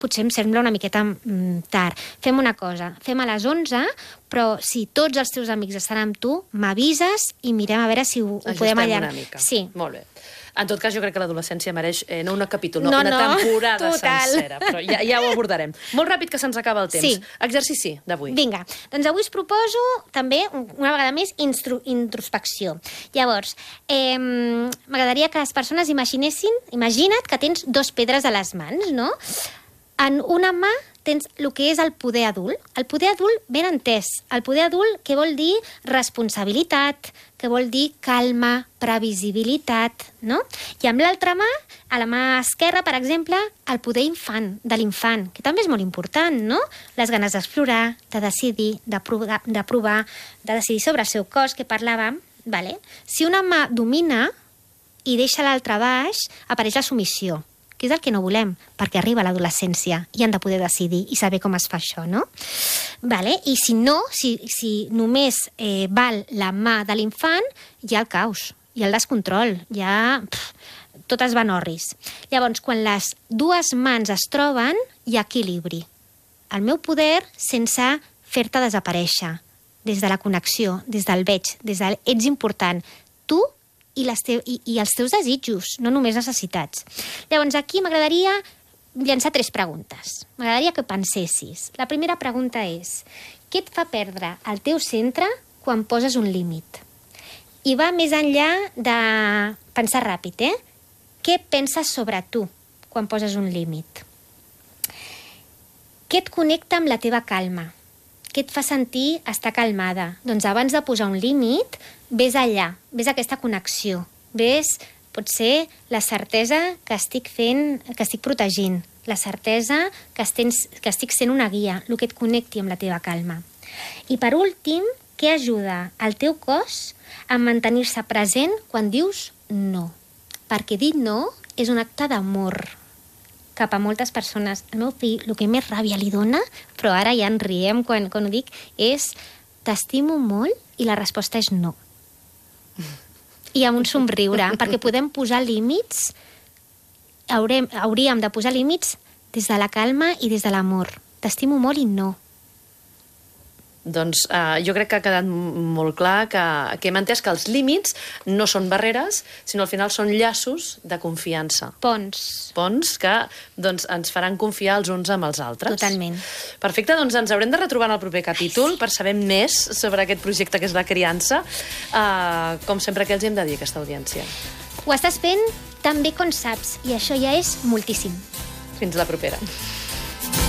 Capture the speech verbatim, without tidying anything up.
potser em sembla una miqueta mm, tard. Fem una cosa, fem a les onze, però si tots els teus amics estan amb tu, m'avises i mirem a veure si ho, ho podem allargar. Ajustem una mica. Sí. Molt bé. En tot cas, jo crec que l'adolescència mereix eh, no un capítol, no, No, una no, temporada total. sencera. Però ja, ja ho abordarem. Molt ràpid, que se'ns acaba el temps. Sí. Exercici d'avui. Vinga, doncs avui us proposo també, una vegada més, instru introspecció. Llavors, eh, m'agradaria que les persones imaginessin, imagina't que tens dos pedres a les mans, no? En una mà tens el que és el poder adult. El poder adult ben entès. El poder adult, què vol dir? Responsabilitat, què vol dir calma, previsibilitat, no? I amb l'altra mà, a la mà esquerra, per exemple, el poder infant, de l'infant, que també és molt important, no? Les ganes d'explorar, de decidir, de provar, de provar, de decidir sobre el seu cos, que parlàvem, vale? Si una mà domina i deixa l'altra baix, apareix la submissió, que és el que no volem, perquè arriba l'adolescència i han de poder decidir i saber com es fa això, no? Vale? I si no, si, si només eh, val la mà de l'infant, hi ha el caos, hi ha el descontrol, hi ha... Pff, tot es va en orris. Llavors, quan les dues mans es troben, hi ha equilibri. El meu poder sense fer-te desaparèixer, des de la connexió, des del veig, des del ets important. Tu I, les te i, i els teus desitjos, no només necessitats. Llavors, aquí m'agradaria llançar tres preguntes. M'agradaria que pensessis. La primera pregunta és: què et fa perdre el teu centre quan poses un límit? I va més enllà de pensar ràpid, eh? Què penses sobre tu quan poses un límit? Què et connecta amb la teva calma? Què et fa sentir estar calmada? Doncs abans de posar un límit, ves allà, ves aquesta connexió, ves, potser, la certesa que estic fent, que estic protegint, la certesa que, estens, que estic sent una guia, el que et connecti amb la teva calma. I per últim, què ajuda al teu cos a mantenir-se present quan dius no? Perquè dir no és un acte d'amor cap a moltes persones. El meu fill, el que més ràbia li dona, però ara ja en riem quan, quan ho dic, és t'estimo molt i la resposta és no. I amb un somriure, perquè podem posar límits, haurem, hauríem de posar límits des de la calma i des de l'amor. T'estimo molt i no. Doncs uh, jo crec que ha quedat molt clar que, que hem entès que els límits no són barreres, sinó al final són llaços de confiança. Ponts. Ponts que doncs, ens faran confiar els uns amb els altres. Totalment. Perfecte, doncs ens haurem de retrobar en el proper capítol per saber més sobre aquest projecte que és la criança. Uh, com sempre, què els hem de dir a aquesta audiència? Ho estàs fent tan bé com saps, i això ja és moltíssim. Fins la propera.